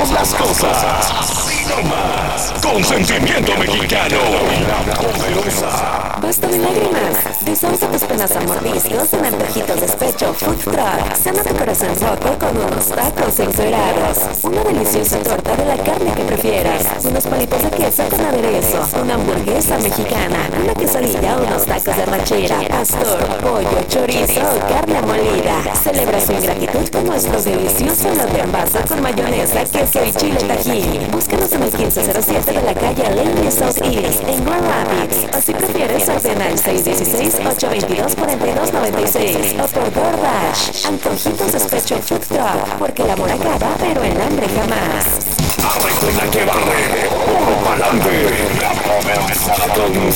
hacemos las cosas así nomás, con sentimiento mexicano. La Poderosa. Basta de lágrimas, desahógate tus penas a mordiscos en antojitos de despecho food truck. Sana tu corazón roto con unos tacos encuerados, una deliciosa torta de la carne que prefieras, unos palitos de queso con aderezo, una hamburguesa mexicana, una quesadilla, unos tacos de ranchera, pastor, pollo, chorizo o carne molida. Celebra su ingratitud con nuestro delicioso elote en vaso con mayonesa, queso y chile tajín. Búscanos en el 1507 de la calle Lane South East en Grand Rapids, o si prefieres ordena al 616-822-4296 o por DoorDash. Antojitos Despecho Food Truck, porque el amor acaba pero el hambre jamás. Recuerda que barre, pa'lante, la Poderosa.